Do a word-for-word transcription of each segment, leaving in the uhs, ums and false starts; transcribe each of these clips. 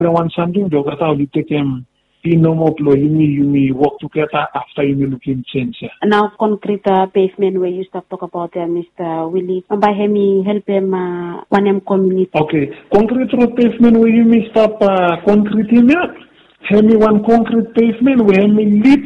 one something do kata you take him Pinomo plo yumi yumi work together after you looking change. Now concrete uh, pavement where you start talk about uh, Mister Willie. By him help him uh, one M community. Okay. Concrete road pavement where you may stop uh, concrete in there. Hemi one concrete pavement where me lead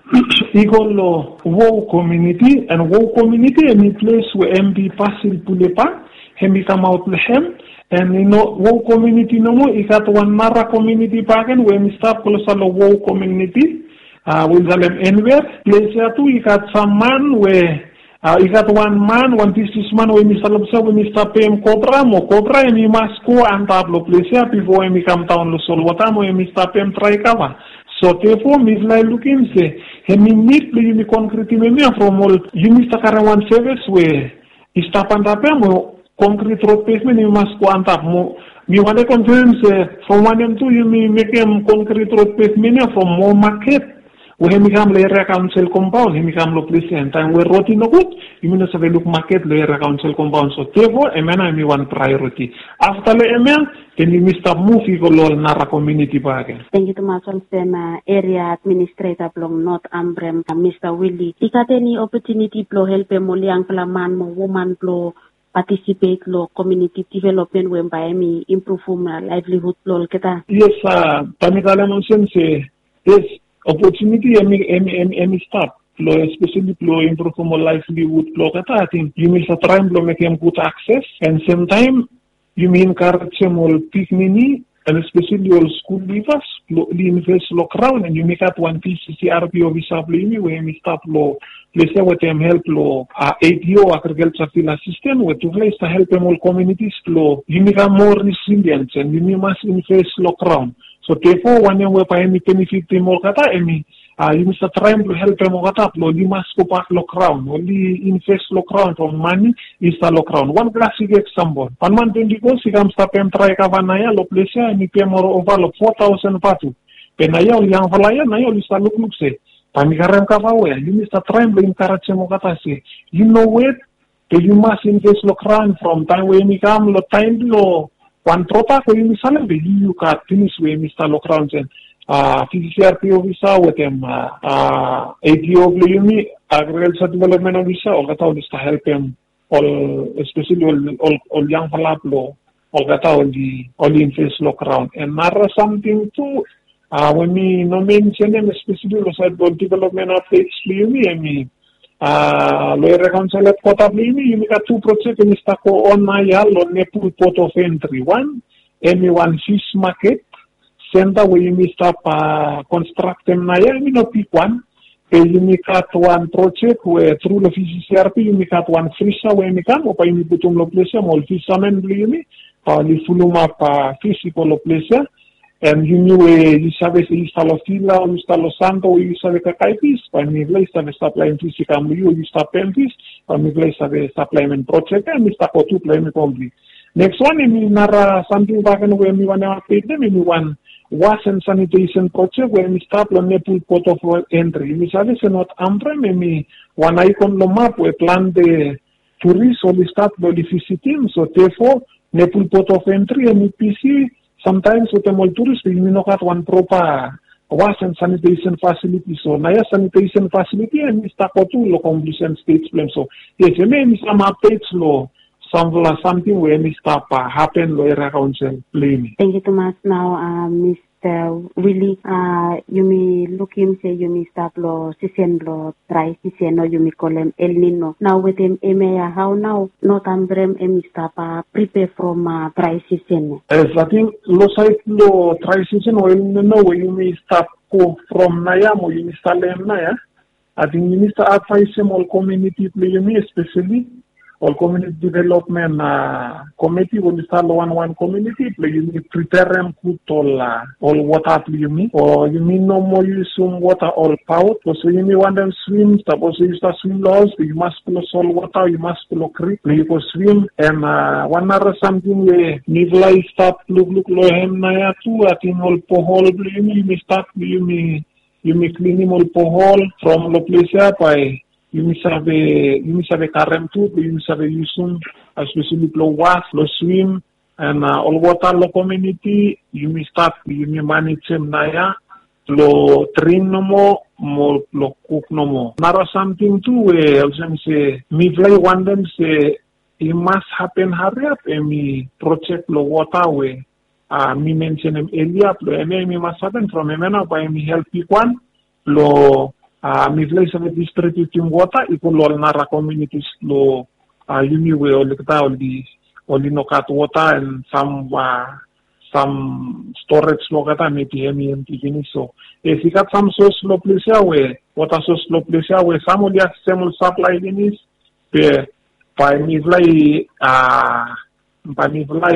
equal wow community and wow community any place where M B Pasil Pulepa. Hemi come out lehem. And you know, wow community no more. I got one Nara community pagan where we start closalo wow community. Uh, with them anywhere. Place here too. I got some man where uh, I got one man, one business man where we start when we start paying cobra, mo cobra, and we must go and tablo place here before we come down lo sol water, when we start paying try cover. So therefore, me like looking say, he me need play me concrete me from all. You Mister Karawan service where I stop and tap mo. Concrete road pavement you must go on top more. You want to confirm from one and two you may make them concrete road pavement from more market. We have become layer council compound, he become low place and time we're rotting no good. You mean a look market layer council compound. So therefore, a man I mean one priority. After the M L, then you must move you go Nara community bargain. Thank you to my uh, area administrator from North Ambrem, uh, Mister Willie. If you any opportunity to help a young man, woman, blow. Participate lo community development when by me improve my livelihood lo kita. Yes, uh, Tamikala mention say yes opportunity emi emi emi start lo especially lo improve my livelihood lo kata. I think you mean try lo make them good access and same time you mean encourage them all pick mini and especially all school leavers lo invest lo crowd and you make up one P C C R P O visa me where we start lo. Place with them help lo uh, A D O agriculture field assistant with to place to help them all communities lo you make more resilient and you must invest lo crown. So therefore when you were paying me benefit them all kata emi uh, you must try to help them all kata lo you must go back lo crown only invest lo crown from money is the lo crown. One classic example. One month twenty goes you come stop and try kavanaya lo place ya emi pay more over lo four thousand patu. Penaya ol yang falaya na yo lista look look say. Pamikarang kawawa, you must try and encourage mo katasi. You know what? You must invest lo crown from time when you come lo time lo one tropa ko you misalan be you got finish we Mister lo crown sen. Ah, P C C R P O visa with them ah A D O yumi agriculture development visa o kata lista help them all especially all all, all young falap lo o kata all the all invest lo crown and mara something too. Uh, when we no mention them especially about development of the me and me uh lawyer council at Kota Blimi, you make a two project in Stako on my yal on Nepal port of entry. One and one fish market center where you may stop uh construct them na ya, you know pick one. You make at one project where through the P C C R P you make at one frisha where you come or you put on the place all fishermen blimi, or you full up uh physical place. And you knew you sabes instalo fila, you instalo santo, you sabe kakaipis, pa mi glay sabe supply física you you stop pentis, pa mi glay sabe supplement project, and mi stako two play me complete. Next one, mi nara something back and where mi wanna pay them, mi one wash and sanitation project where mi stop lo Nepal port of entry. Mi sabe se not ampre, mi one icon lo map where plan the tourists or start lo visiting, so therefore Nepal port of entry and mi P C. Sometimes with the tourists, we may not have one proper wash and sanitation facility. So, naya sanitation facility and Mister Kotu lo completion stage plan. So, yes, you may some updates lo something where Mister Pa happen lo area council play. Thank you, Thomas. Now, uh, Mister Willie, uh, you may look him say you may start lo season lo dry season or you may call him El Nino. Now with him, Emea, how now North Ambrem and Mister Pa prepare from uh, dry season? Yes, I think lo site lo dry season or El Nino where you may start go from Nayamo, you may start them Naya. I think Minister advise him all community play you may especially. All community development uh, committee will start one one community play you need prepare them put all uh, all water play you mean or you mean no more use some water all power so you may want them swim suppose you start swim laws you must pull all water you must pull creek you go swim and uh, one other something where need life start look look lo hem na ya too I think all pohol play you may start you may you may clean him all pohol from the place by you must have a you must have a current too, you must have a use especially lo wash, lo swim, and uh, all water lo community yumi start yumi manage him naya lo train no mo mo lo cook no mo. Nara something too we also say me fly one them say it must happen hurry up and me project lo water we uh, me mention him earlier lo eme me must happen from emena by me help one lo uh, me fly some distributing water ikun lo nara communities lo uh, yumi we all kita all the all no cut water and some uh, some storage lo kata maybe emi M T V so if you got some source lo place we water source lo place we some of the same supply this pe by me fly ah by me fly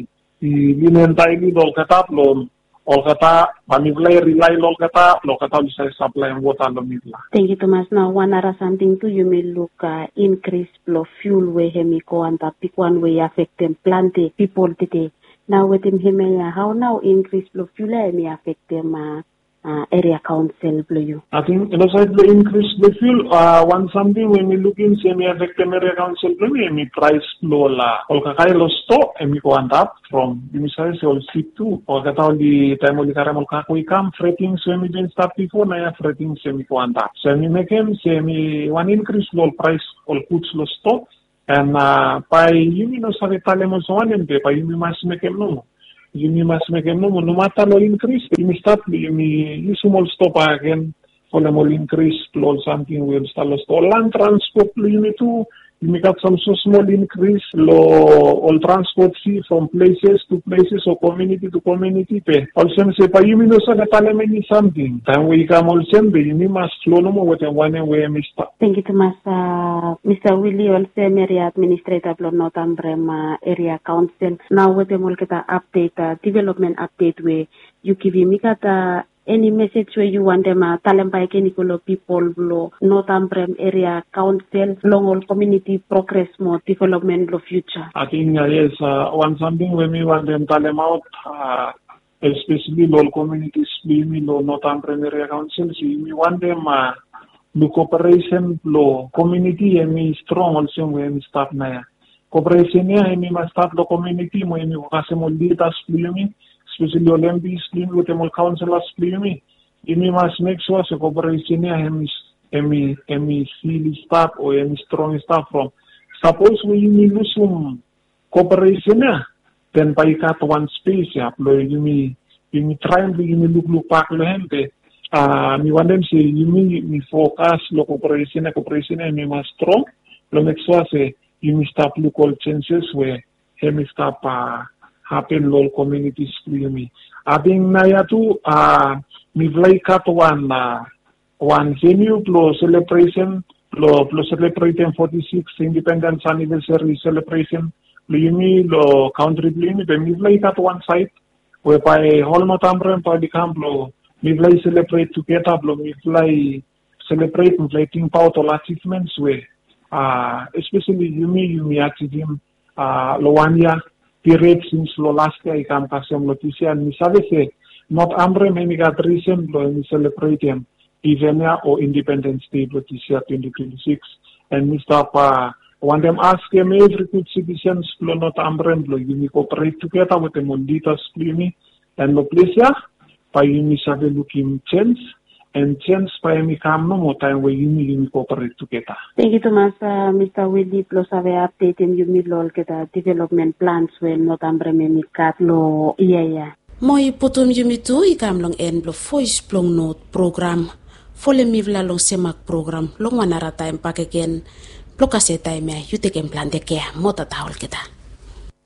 linen taili lo kata lo all kata by me fly rely lo kata lo kata bisa supply water lo mitla. Thank you Thomas. Now one other something too you may look uh, increase lo fuel we hemi ko anta pick one way affect them plenty people today. Now with him, him how now increase lo fuel may affect them uh, uh, area council blue you. I think you know side the increase the fuel uh one something when we look in say may affect them area council blue me price low la all kakai lo sto and me go and up from you say all C two or that all the time only karam all kakoi come fretting so me didn't start before na fretting say me go and up so me make him say me one increase low price all goods lo sto and uh by you know sa talemo so one and by you must make him no you must make him no no matter lo increase you start you you small stop again for the more increase lo something will start lo land transport you need to you got some so small increase lo all transport fee from places to places or community to community pay also say pa you know sa talemo ni something then we come also you must flow no more with one way mister. Thank you Thomas. uh, Mister Willie also area administrator of Northumberland area council now with the kita update uh, development update where you give me kata any message where you want them uh, talempai kenikolo people lo Northumberland area council long all community progress more development lo future. I think uh, yes uh, one something when we want them talem out uh, especially local communities we lo Northumberland area council so we want them uh, the cooperation lo community emi strong also when start na ya cooperation ya emi ma start lo community mo emi ko kasi mo leaders plimi especially Olympics plimi with mo councilors plimi emi must make sure so cooperation ya emi emi emi silly staff or emi strong staff from suppose we emi lose some cooperation ya then by cut one space ya lo emi emi try and emi look look back lo hente. Ah, uh, mi wandem si yumi mi focus lo cooperation na cooperation mi mas strong lo next was se yumi stop local chances where hemi stop uh, happen local communities yumi abing na ya tu ah uh, mi vlay kat one uh, one venue lo celebration lo lo celebrating forty-sixth independence anniversary celebration lo yumi lo country yumi mi vlay kat one site where by whole Northumberland pa di camp lo we fly celebrate together, we fly celebrate, we fly think about all achievements where, uh, especially you me, you me achieving, uh, lo one year period since lo last year, I can kasem noticia, and mi sabe se, not ambre many got recent, lo mi celebrate them, even or Independence Day, noticia twenty twenty-six, and mi stop, uh, one them ask them every good citizens, lo not ambre, lo you me cooperate together with the monditas, me, and lo place ya, pa yumi sabi looking chance and chance pa yumi kam no mo time where yumi yumi cooperate together. Thank you Thomas. uh, Mister Willie plus sabi update in yumi lol kita development plans when Northumberland memi kat lo iya iya. Moi potom yumi tu ikam long en lo voice plong note program fole mivla long semak program long wanara time pakeken blokase time ya yutekem plan de ke mota taul kita.